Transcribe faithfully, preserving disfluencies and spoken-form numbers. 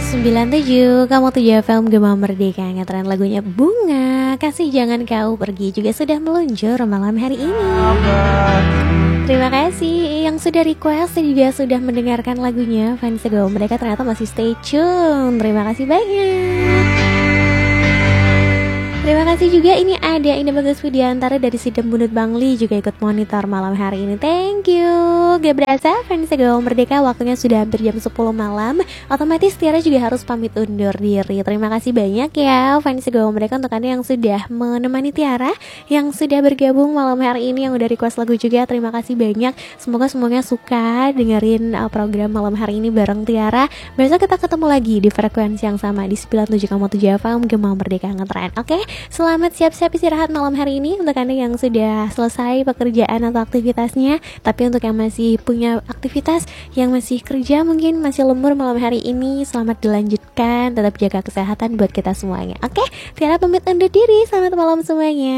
sembilan tujuh Kamu tujuh F M Gema Merdeka. Ngetren lagunya Bunga Kasih Jangan Kau Pergi juga sudah meluncur malam hari ini. Terima kasih yang sudah request dan juga sudah mendengarkan lagunya. Fans Gema Merdeka ternyata masih stay tune. Terima kasih banyak. Terima kasih juga, ini ada Indah Bagus Widiantara dari Sidem Bunut Bangli juga ikut monitor malam hari ini. Thank you. Gak berasa fans Gema Merdeka waktunya sudah hampir jam sepuluh malam. Otomatis Tiara juga harus pamit undur diri. Terima kasih banyak ya fans Gema Merdeka untuk Anda yang sudah menemani Tiara, yang sudah bergabung malam hari ini, yang udah request lagu juga. Terima kasih banyak. Semoga semuanya suka dengerin uh, program malam hari ini bareng Tiara. Besok kita ketemu lagi di frekuensi yang sama di sembilan puluh tujuh koma tujuh F M Gema Merdeka Ngetren. Oke, selamat siap-siap istirahat malam hari ini untuk Anda yang sudah selesai pekerjaan atau aktivitasnya. Tapi untuk yang masih punya aktivitas, yang masih kerja mungkin masih lembur malam hari ini, selamat dilanjutkan. Tetap jaga kesehatan buat kita semuanya. Oke, Tiara pamit undur diri. Selamat malam semuanya.